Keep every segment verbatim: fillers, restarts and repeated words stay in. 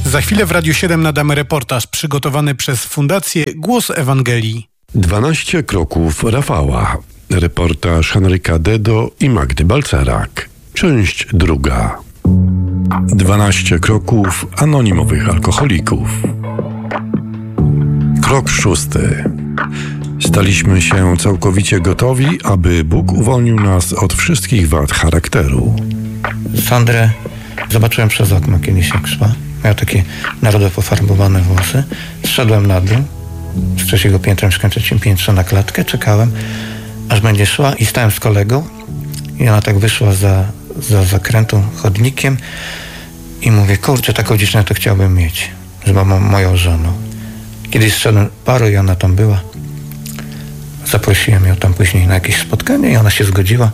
Za chwilę w Radiu siedem nadamy reportaż przygotowany przez Fundację Głos Ewangelii. dwanaście kroków Rafała. Reportaż Henryka Dedo i Magdy Balcerak. Część druga. dwanaście kroków anonimowych alkoholików. Krok szósty. Staliśmy się całkowicie gotowi, aby Bóg uwolnił nas od wszystkich wad charakteru. Sandrę zobaczyłem przez okno kiedyś, jak szła. Miała takie narodowo pofarbowane włosy. Zszedłem na dół, z trzeciego piętra, mieszkałem w trzecim piętrze, na klatkę. Czekałem, aż będzie szła i stałem z kolegą. I ona tak wyszła za, za zakrętu chodnikiem i mówię, kurczę, taką dziewczynę to chciałbym mieć, żeby była moją żoną. Kiedyś zszedłem paru i ona tam była. Zaprosiłem ją tam później na jakieś spotkanie i ona się zgodziła.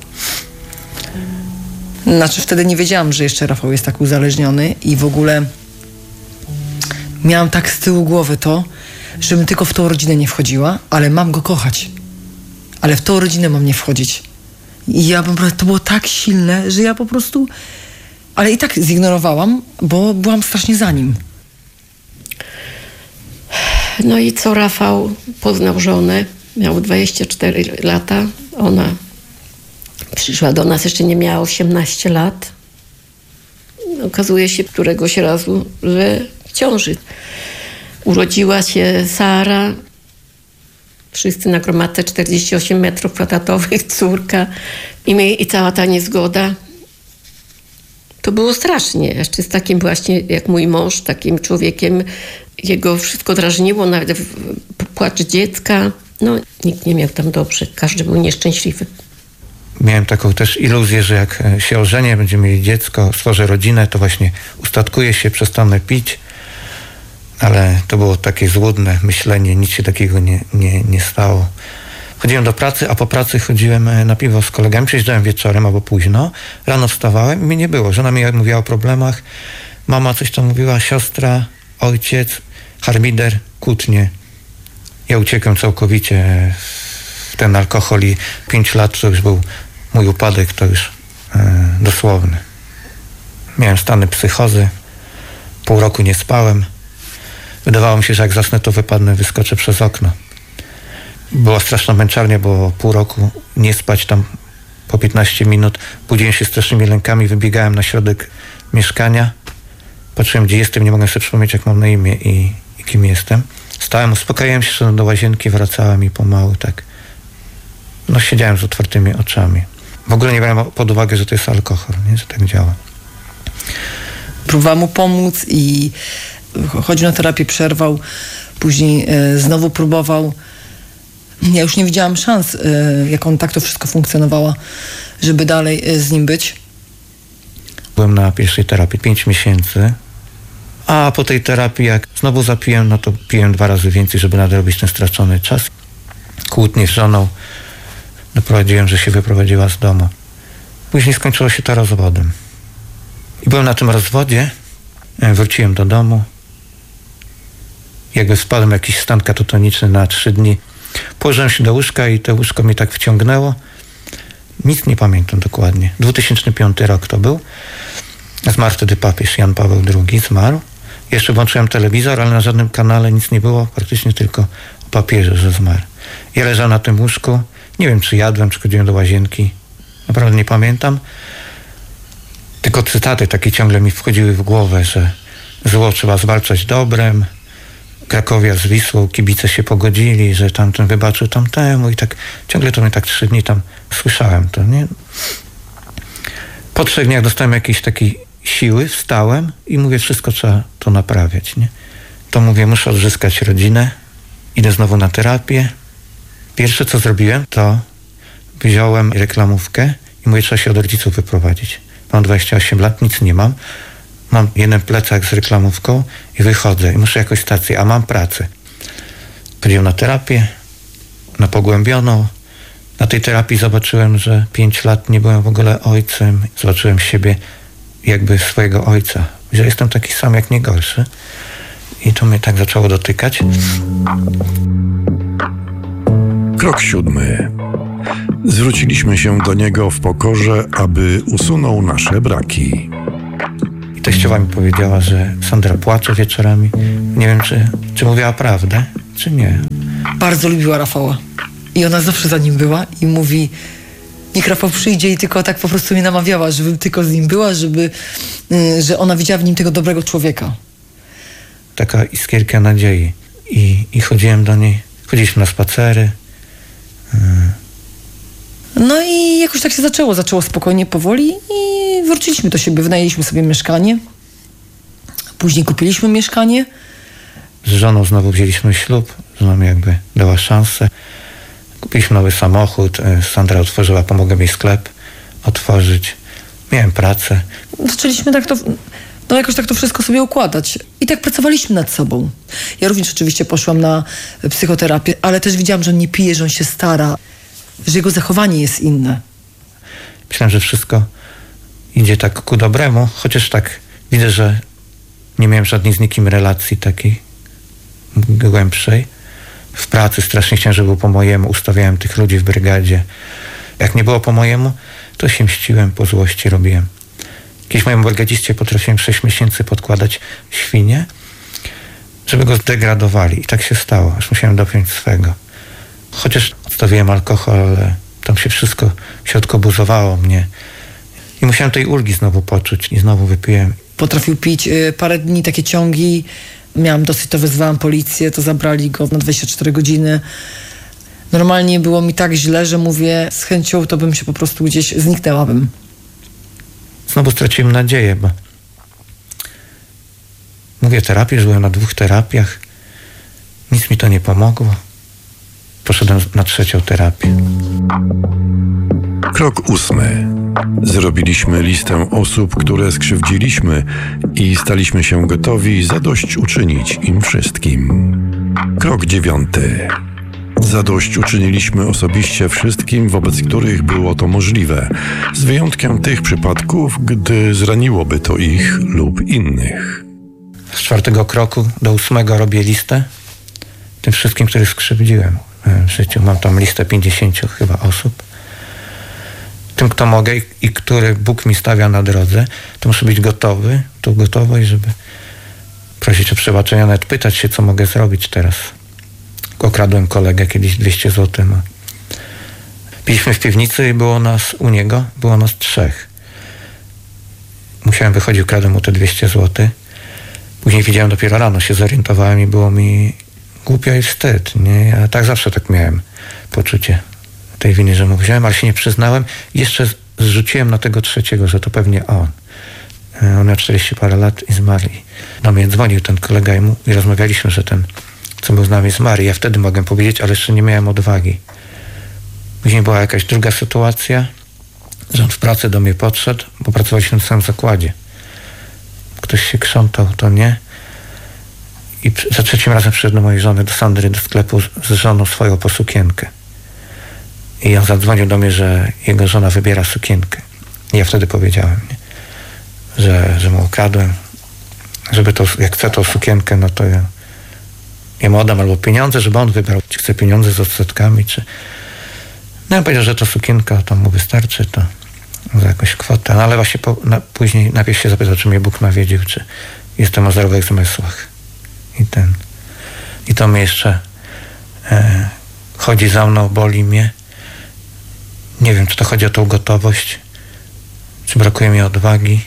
Znaczy wtedy nie wiedziałam, że jeszcze Rafał jest tak uzależniony i w ogóle miałam tak z tyłu głowy to, żebym tylko w tą rodzinę nie wchodziła, ale mam go kochać. Ale w tą rodzinę mam nie wchodzić. I ja po prostu, to było tak silne, że ja po prostu, ale i tak zignorowałam, bo byłam strasznie za nim. No i co, Rafał poznał żonę, miał dwadzieścia cztery lata, ona przyszła do nas, jeszcze nie miała osiemnaście lat. Okazuje się któregoś razu, że w ciąży. Urodziła się Sara, wszyscy na gromadce, czterdzieści osiem metrów kwadratowych, córka i, my, i cała ta niezgoda. To było strasznie, jeszcze z takim właśnie jak mój mąż, takim człowiekiem, jego wszystko drażniło, nawet płacz dziecka. No, nikt nie miał tam dobrze, każdy był nieszczęśliwy. Miałem taką też iluzję, że jak się ożenię, będziemy mieli dziecko, stworzę rodzinę, to właśnie ustatkuję się, przestanę pić. Ale to było takie złudne myślenie, nic się takiego nie, nie, nie stało. Chodziłem do pracy, a po pracy chodziłem na piwo z kolegami, przyjeżdżałem wieczorem albo późno. Rano wstawałem i mnie nie było. Żona mi mówiła o problemach, mama coś tam mówiła, siostra, ojciec, harmider, kłótnie. Ja uciekłem całkowicie w ten alkohol i pięć lat to już był mój upadek, to już e, dosłowny. Miałem stany psychozy, pół roku nie spałem. Wydawało mi się, że jak zasnę, to wypadnę, wyskoczę przez okno. Była straszna męczarnia, bo pół roku nie spać tam po piętnaście minut. Budziłem się strasznymi lękami, wybiegałem na środek mieszkania. Patrzyłem, gdzie jestem, nie mogłem sobie przypomnieć, jak mam na imię i, i kim jestem. Stałem, uspokajałem się, szedłem do łazienki, wracałem i pomału tak. No siedziałem z otwartymi oczami. W ogóle nie brałem pod uwagę, że to jest alkohol, nie? Że tak działa. Próbowałam mu pomóc i chodził na terapię, przerwał. Później e, znowu próbował. Ja już nie widziałam szans, e, jak on tak to wszystko funkcjonowało, żeby dalej e, z nim być. Byłem na pierwszej terapii pięć miesięcy, a po tej terapii jak znowu zapiłem, no to piłem dwa razy więcej, żeby nadrobić ten stracony czas. Kłótnie z żoną doprowadziłem, że się wyprowadziła z domu. Później skończyło się to rozwodem. I byłem na tym rozwodzie, wróciłem do domu. Jakby spadłem w jakiś stan katatoniczny na trzy dni. Położyłem się do łóżka i to łóżko mnie tak wciągnęło. Nic nie pamiętam dokładnie. dwa tysiące piąty rok to był. Zmarł wtedy papież Jan Paweł drugi, zmarł. Jeszcze włączyłem telewizor, ale na żadnym kanale nic nie było, praktycznie tylko o papieżu, że zmarł. Ja leżałem na tym łóżku, nie wiem, czy jadłem, czy chodziłem do łazienki. Naprawdę nie pamiętam. Tylko cytaty takie ciągle mi wchodziły w głowę, że zło trzeba zwalczać dobrem, Krakowia z Wisłą, kibice się pogodzili, że tamten wybaczył tamtemu i tak ciągle to mnie tak trzy dni tam słyszałem to, nie? Po trzech dniach dostałem jakiejś takiej siły, wstałem i mówię, wszystko trzeba to naprawiać, nie? To mówię, muszę odzyskać rodzinę, idę znowu na terapię. Pierwsze, co zrobiłem, to wziąłem reklamówkę i mówię, trzeba się od rodziców wyprowadzić. Mam dwadzieścia osiem lat, nic nie mam. Mam jeden plecak z reklamówką i wychodzę i muszę jakąś stację, a mam pracę. Chodziłem na terapię, na pogłębioną. Na tej terapii zobaczyłem, że pięć lat nie byłem w ogóle ojcem. Zobaczyłem siebie jakby swojego ojca, że jestem taki sam jak nie gorszy. I to mnie tak zaczęło dotykać. Krok siódmy. Zwróciliśmy się do Niego w pokorze, aby usunął nasze braki. teściowa mi powiedziała, że Sandra płacze wieczorami. Nie wiem, czy, czy mówiła prawdę, czy nie. Bardzo lubiła Rafała. I ona zawsze za nim była i mówi, niech Rafał przyjdzie, i tylko tak po prostu mnie namawiała, żebym tylko z nim była, żeby, yy, że ona widziała w nim tego dobrego człowieka. Taka iskierka nadziei. I, i chodziłem do niej, chodziliśmy na spacery. Yy. No i jakoś tak się zaczęło, zaczęło spokojnie, powoli i wróciliśmy do siebie, wynajęliśmy sobie mieszkanie. Później kupiliśmy mieszkanie. Z żoną znowu wzięliśmy ślub, żona mi jakby dała szansę. Kupiliśmy nowy samochód, Sandra otworzyła, pomogła mi sklep otworzyć. Miałem pracę. Zaczęliśmy tak to, no jakoś tak to wszystko sobie układać. I tak pracowaliśmy nad sobą. Ja również oczywiście poszłam na psychoterapię, ale też widziałam, że on nie pije, że on się stara, że jego zachowanie jest inne. Myślałem, że wszystko idzie tak ku dobremu, chociaż tak widzę, że nie miałem żadnej z nikim relacji takiej głębszej. W pracy strasznie chciałem, żeby było po mojemu. Ustawiałem tych ludzi w brygadzie. Jak nie było po mojemu, to się mściłem, po złości robiłem. Kiedyś mojemu brygadziście potrafiłem sześć miesięcy podkładać świnie, żeby go zdegradowali. I tak się stało, aż musiałem dopiąć swego. Chociaż odstawiłem alkohol, ale tam się wszystko w środku buzowało mnie. I musiałem tej ulgi znowu poczuć i znowu wypiłem. Potrafił pić y, parę dni, takie ciągi. Miałam dosyć, to wezwałam policję, to zabrali go na dwadzieścia cztery godziny. Normalnie było mi tak źle, że mówię, z chęcią to bym się po prostu gdzieś zniknęłabym. Znowu straciłem nadzieję, bo mówię terapię, że byłem na dwóch terapiach. Nic mi to nie pomogło. Poszedłem na trzecią terapię. Krok ósmy. Zrobiliśmy listę osób, które skrzywdziliśmy i staliśmy się gotowi zadośćuczynić im wszystkim. Krok dziewiąty. Zadośćuczyniliśmy osobiście wszystkim, wobec których było to możliwe, z wyjątkiem tych przypadków, gdy zraniłoby to ich lub innych. Z czwartego kroku do ósmego robię listę tym wszystkim, których skrzywdziłem w życiu. Mam tam listę pięćdziesięciu chyba osób. Tym, kto mogę i, i który Bóg mi stawia na drodze, to muszę być gotowy, to gotowość, żeby prosić o przebaczenie, nawet pytać się, co mogę zrobić teraz. Okradłem kolegę kiedyś dwieście złotych. No. Piliśmy w piwnicy i było nas u niego, było nas trzech. Musiałem wychodzić, ukradłem mu te dwieście złotych. Później widziałem, dopiero rano się zorientowałem i było mi głupio i wstyd. Nie? Ja tak zawsze tak miałem poczucie tej winy, że mu wziąłem, ale się nie przyznałem. I jeszcze zrzuciłem na tego trzeciego, że to pewnie on. On miał czterdzieści parę lat i zmarł. I do mnie dzwonił ten kolega i, mu, i rozmawialiśmy, że ten, co był z nami, zmarł. Ja wtedy mogłem powiedzieć, ale jeszcze nie miałem odwagi. Później była jakaś druga sytuacja, że on w pracy do mnie podszedł, bo pracowaliśmy w samym zakładzie. Ktoś się krzątał, to nie. I za trzecim razem przyszedł do mojej żony, do Sandry, do sklepu z żoną swoją po sukienkę. I on zadzwonił do mnie, że jego żona wybiera sukienkę. I ja wtedy powiedziałem, nie? Że, że mu ukradłem. Żeby to, jak chce tą sukienkę, no to ja, ja mu oddam albo pieniądze, żeby on wybrał, czy chce pieniądze z odsetkami, czy... No ja powiedział, że to sukienka tam mu wystarczy, to za jakąś kwotę. No ale właśnie po, na, później najpierw się zapytał, czy mnie Bóg nawiedził, czy jestem o zdrowych zmysłach. I ten... I to mnie jeszcze e, chodzi za mną, boli mnie. Nie wiem, czy to chodzi o tą gotowość, czy brakuje mi odwagi.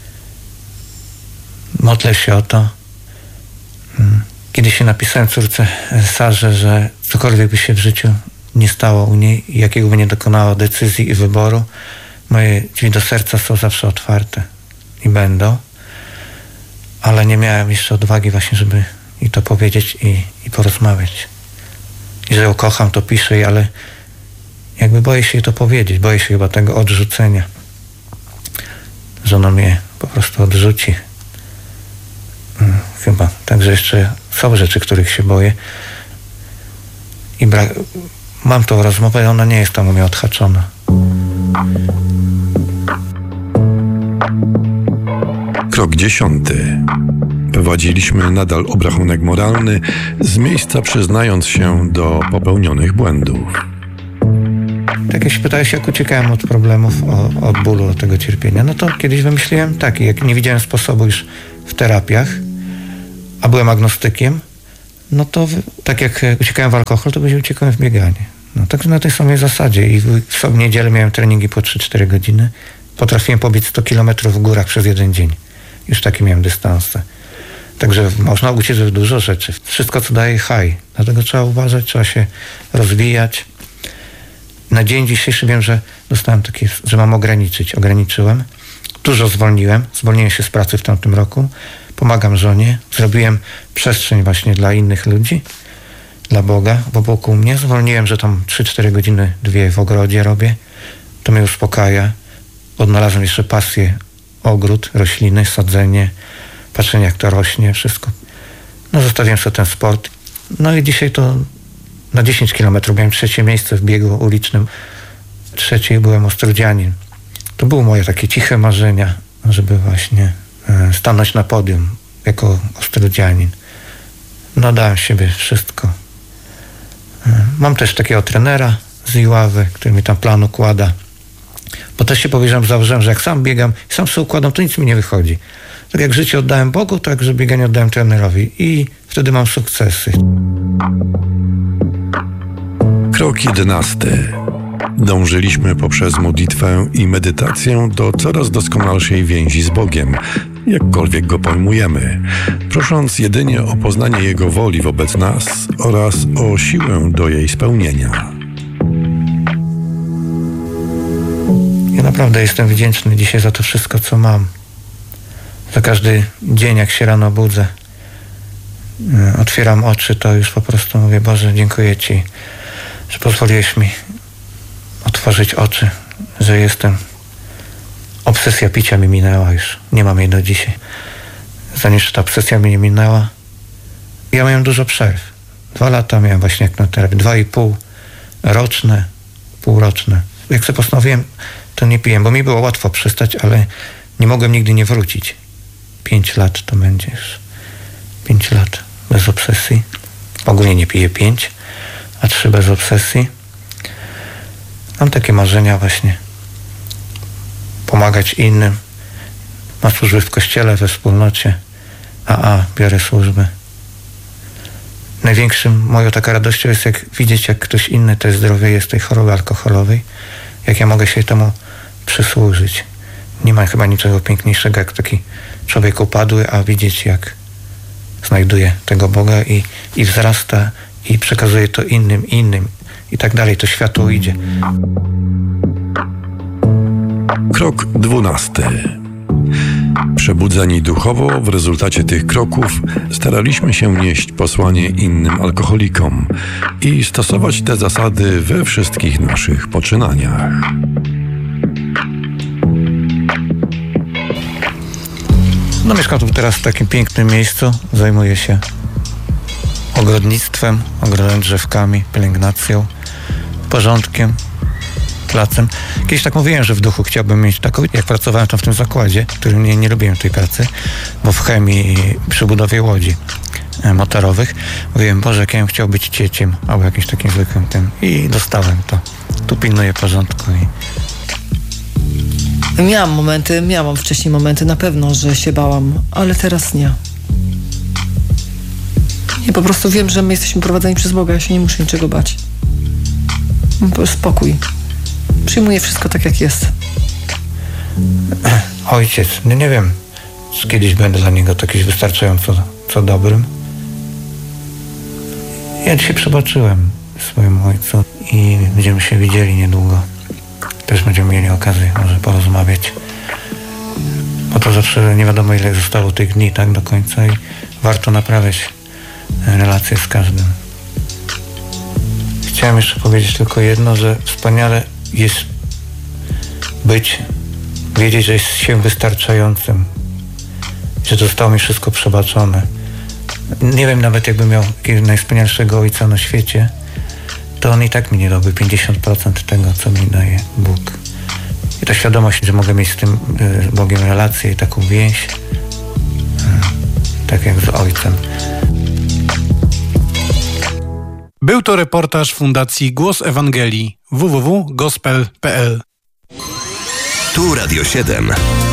Modlę się o to. Kiedyś się napisałem córce Sarze, że cokolwiek by się w życiu nie stało u niej, jakiego by nie dokonała decyzji i wyboru, moje drzwi do serca są zawsze otwarte i będą, ale nie miałem jeszcze odwagi właśnie, żeby jej to powiedzieć i, i porozmawiać. I że ją kocham, to piszę jej, ale jakby boję się jej to powiedzieć, boję się chyba tego odrzucenia, że ona mnie po prostu odrzuci. Hmm, chyba. Także jeszcze są rzeczy, których się boję. I bra- mam tą rozmowę, ale ona nie jest tam u mnie odhaczona. Krok dziesiąty. Prowadziliśmy nadal obrachunek moralny, z miejsca przyznając się do popełnionych błędów. Tak jak się pytałeś, jak uciekałem od problemów, o, od bólu, od tego cierpienia, no to kiedyś wymyśliłem tak, jak nie widziałem sposobu już w terapiach, a byłem agnostykiem, no to w, tak jak uciekałem w alkohol, to będzie uciekałem w bieganie. No tak na tej samej zasadzie i w, w niedzielę miałem treningi po trzy cztery godziny. Potrafiłem pobiec sto kilometrów w górach przez jeden dzień. Już takie miałem dystanse. Także można uciec w dużo rzeczy. Wszystko, co daje high. Dlatego trzeba uważać, trzeba się rozwijać. Na dzień dzisiejszy wiem, że dostałem takie, że mam ograniczyć. Ograniczyłem. Dużo zwolniłem. Zwolniłem się z pracy w tamtym roku. Pomagam żonie. Zrobiłem przestrzeń właśnie dla innych ludzi. Dla Boga wokół mnie. Zwolniłem, że tam trzy cztery godziny, dwie w ogrodzie robię. To mnie uspokaja. Odnalazłem jeszcze pasję. Ogród, rośliny, sadzenie, patrzenie jak to rośnie, wszystko. No zostawiłem sobie ten sport. No i dzisiaj to na dziesięć kilometrów miałem trzecie miejsce w biegu ulicznym. Trzeciej byłem Ostrodzianin. To były moje takie ciche marzenia, żeby właśnie e, stanąć na podium jako Ostrodzianin. No dałem siebie wszystko. E, mam też takiego trenera z Iławy, który mi tam plan układa. Bo też się powiedziałem, założyłem, że jak sam biegam i sam sobie układam, to nic mi nie wychodzi. Tak jak życie oddałem Bogu, tak że bieganie oddałem trenerowi i wtedy mam sukcesy. Krok jedenasty. Dążyliśmy poprzez modlitwę i medytację do coraz doskonalszej więzi z Bogiem, jakkolwiek Go pojmujemy, prosząc jedynie o poznanie Jego woli wobec nas oraz o siłę do jej spełnienia. Ja naprawdę jestem wdzięczny dzisiaj za to wszystko, co mam. Za każdy dzień, jak się rano budzę, otwieram oczy, to już po prostu mówię: Boże, dziękuję Ci, że pozwoliłeś mi otworzyć oczy, że jestem. Obsesja picia mi minęła już. Nie mam jej do dzisiaj. Zanim ta obsesja mi nie minęła, ja miałem dużo przerw. Dwa lata miałem właśnie jak na terapii. Dwa i pół roczne, półroczne. Jak sobie postanowiłem, to nie piję, bo mi było łatwo przestać, ale nie mogłem nigdy nie wrócić. Pięć lat to będzie już. Pięć lat bez obsesji. Ogólnie nie piję pięć, a trzy bez obsesji. Mam takie marzenia właśnie. Pomagać innym. Mam służby w kościele, we wspólnocie. A, a, biorę służby. Największym moją taka radością jest jak widzieć, jak ktoś inny też zdrowie jest tej choroby alkoholowej. Jak ja mogę się temu przysłużyć. Nie ma chyba niczego piękniejszego, jak taki człowiek upadły, a widzieć, jak znajduje tego Boga i, i wzrasta i przekazuje to innym, innym i tak dalej. To światło idzie. Krok dwunasty. Przebudzeni duchowo w rezultacie tych kroków staraliśmy się nieść posłanie innym alkoholikom i stosować te zasady we wszystkich naszych poczynaniach. No mieszkam tu teraz w takim pięknym miejscu. Zajmuję się ogrodnictwem, ogrodem, drzewkami, pielęgnacją, porządkiem, placem. Kiedyś tak mówiłem, że w duchu chciałbym mieć taką, jak pracowałem tam w tym zakładzie, w którym nie, nie lubiłem tej pracy, bo w chemii przy budowie łodzi motorowych mówiłem: Boże, jak ja bym chciał być cieciem albo jakimś takim zwykłym tym. I dostałem to. Tu pilnuję porządku i Miałam momenty, miałam wcześniej momenty na pewno, że się bałam, ale teraz nie. Nie, po prostu wiem, że my jesteśmy prowadzeni przez Boga, ja się nie muszę niczego bać. Spokój. Przyjmuję wszystko tak, jak jest. Ojciec, no nie wiem, czy kiedyś będę dla niego taki wystarczająco co dobrym. Ja dzisiaj przebaczyłem swojemu ojcu i będziemy się widzieli niedługo. Też będziemy mieli okazję może porozmawiać. Bo to zawsze nie wiadomo, ile zostało tych dni tak do końca i warto naprawiać relacje z każdym. Chciałem jeszcze powiedzieć tylko jedno, że wspaniale jest być, wiedzieć, że jest się wystarczającym, że zostało mi wszystko przebaczone. Nie wiem, nawet jakbym miał jakiegoś najwspanialszego ojca na świecie, to on i tak mi nie dałby pięćdziesiąt procent tego, co mi daje Bóg. I ta świadomość, że mogę mieć z tym Bogiem relację i taką więź, tak jak z Ojcem. Był to reportaż Fundacji Głos Ewangelii. w w w kropka gospel kropka p l. Tu Radio siedem.